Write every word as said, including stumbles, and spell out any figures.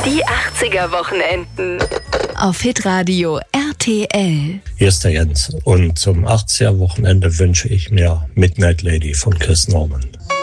Die achtziger-Wochenenden. Auf Hitradio R T L. Hier ist der Jens und zum achtziger-Wochenende wünsche ich mir Midnight Lady von Chris Norman.